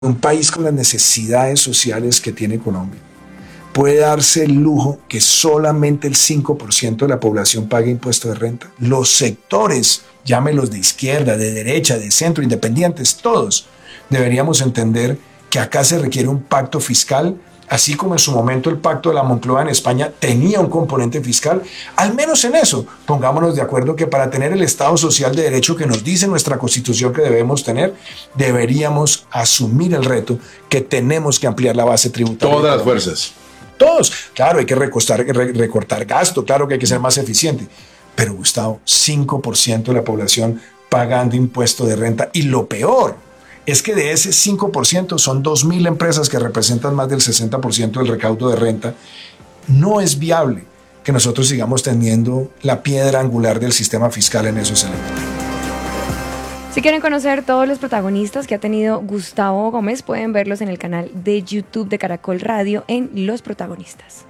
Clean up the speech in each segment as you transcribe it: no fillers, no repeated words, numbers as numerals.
Un país con las necesidades sociales que tiene Colombia puede darse el lujo que solamente el 5% de la población pague impuesto de renta. Los sectores, llámelos de izquierda, de derecha, de centro, independientes, todos deberíamos entender que acá se requiere un pacto fiscal, así como en su momento el pacto de la Moncloa en España tenía un componente fiscal. Al menos en eso, pongámonos de acuerdo que para tener el Estado social de derecho que nos dice nuestra Constitución que debemos tener, deberíamos asumir el reto que tenemos que ampliar la base tributaria. Todas las fuerzas. Todos. Claro, hay que recortar gasto, claro que hay que ser más eficiente. Pero, Gustavo, 5% de la población pagando impuesto de renta. Y lo peor es que de ese 5% son 2.000 empresas que representan más del 60% del recaudo de renta. No es viable que nosotros sigamos teniendo la piedra angular del sistema fiscal en esos elementos. Si quieren conocer todos los protagonistas que ha tenido Gustavo Gómez, pueden verlos en el canal de YouTube de Caracol Radio en Los Protagonistas.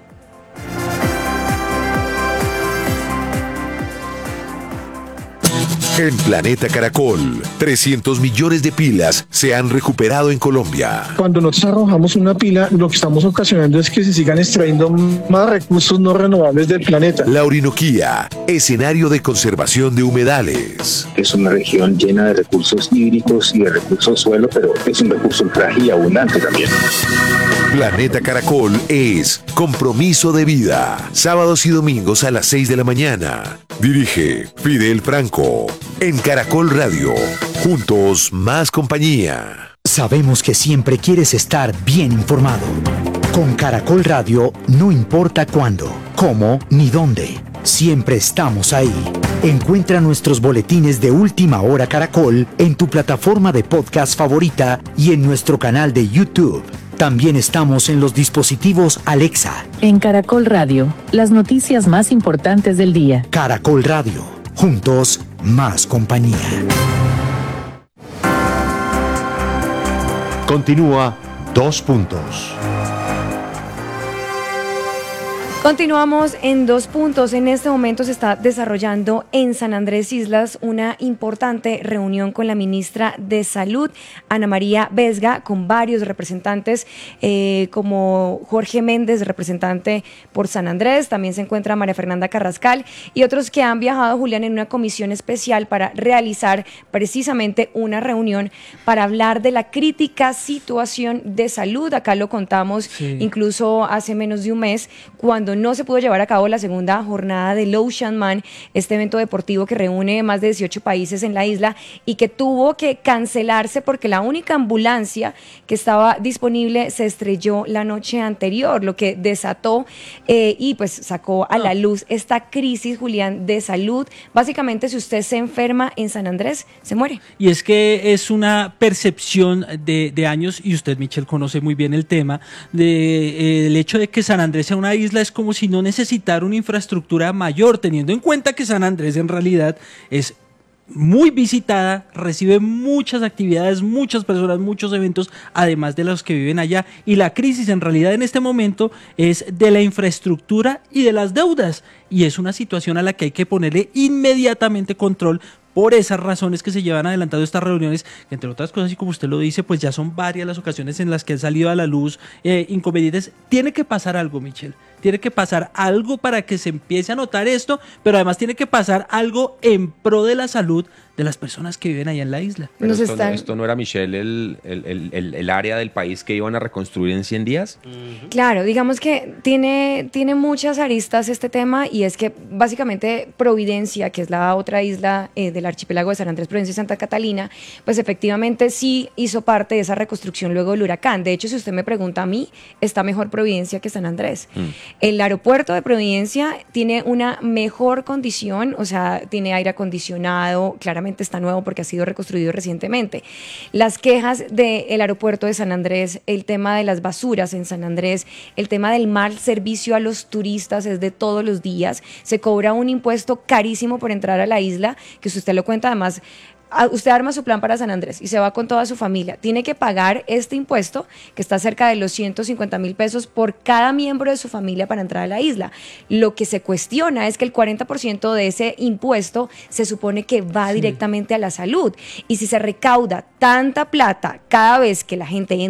En Planeta Caracol, 300 millones de pilas se han recuperado en Colombia. Cuando nosotros arrojamos una pila, lo que estamos ocasionando es que se sigan extrayendo más recursos no renovables del planeta. La Orinoquía, escenario de conservación de humedales. Es una región llena de recursos hídricos y de recursos suelo, pero es un recurso frágil y abundante también. Planeta Caracol es Compromiso de Vida. Sábados y domingos a las 6 de la mañana. Dirige Fidel Franco. En Caracol Radio. Juntos, más compañía. Sabemos que siempre quieres estar bien informado. Con Caracol Radio, no importa cuándo, cómo ni dónde. Siempre estamos ahí. Encuentra nuestros boletines de Última Hora Caracol en tu plataforma de podcast favorita y en nuestro canal de YouTube. También estamos en los dispositivos Alexa. En Caracol Radio, las noticias más importantes del día. Caracol Radio. Juntos, más compañía. Continúa 2 puntos. Continuamos en 2 puntos. En este momento se está desarrollando en San Andrés Islas una importante reunión con la ministra de Salud, Ana María Vesga, con varios representantes como Jorge Méndez, representante por San Andrés. También se encuentra María Fernanda Carrascal y otros que han viajado, Julián, en una comisión especial para realizar precisamente una reunión para hablar de la crítica situación de salud. Acá lo contamos incluso hace menos de un mes, cuando no se pudo llevar a cabo la segunda jornada del Ocean Man, este evento deportivo que reúne más de 18 países en la isla y que tuvo que cancelarse porque la única ambulancia que estaba disponible se estrelló la noche anterior, lo que desató y pues sacó a la luz esta crisis, Julián, de salud. Básicamente, si usted se enferma en San Andrés, se muere. Y es que es una percepción de años, y usted, Michelle, conoce muy bien el tema, el hecho de que San Andrés sea una isla es como si no necesitara una infraestructura mayor, teniendo en cuenta que San Andrés en realidad es muy visitada, recibe muchas actividades, muchas personas, muchos eventos, además de los que viven allá, y la crisis en realidad en este momento es de la infraestructura y de las deudas, y es una situación a la que hay que ponerle inmediatamente control. Por esas razones que se llevan adelantando estas reuniones, que entre otras cosas, y como usted lo dice, pues ya son varias las ocasiones en las que han salido a la luz inconvenientes. Tiene que pasar algo, Michelle. Tiene que pasar algo para que se empiece a notar esto, pero además tiene que pasar algo en pro de la salud de las personas que viven allá en la isla. Pero esto no era, Michelle, el área del país que iban a reconstruir en 100 días. Claro, digamos que tiene muchas aristas este tema, y es que básicamente Providencia, que es la otra isla del archipiélago de San Andrés, Providencia y Santa Catalina, pues efectivamente sí hizo parte de esa reconstrucción luego del huracán. De hecho, si usted me pregunta a mí, está mejor Providencia que San Andrés. El aeropuerto de Providencia tiene una mejor condición, o sea, tiene aire acondicionado, claramente está nuevo porque ha sido reconstruido recientemente. Las quejas del aeropuerto de San Andrés, el tema de las basuras en San Andrés, el tema del mal servicio a los turistas es de todos los días. Se cobra un impuesto carísimo por entrar a la isla, que si usted lo cuenta, además usted arma su plan para San Andrés y se va con toda su familia, tiene que pagar este impuesto que está cerca de los 150.000 pesos por cada miembro de su familia para entrar a la isla. Lo que se cuestiona es que el 40% de ese impuesto se supone que va directamente a la salud, y si se recauda tanta plata cada vez que la gente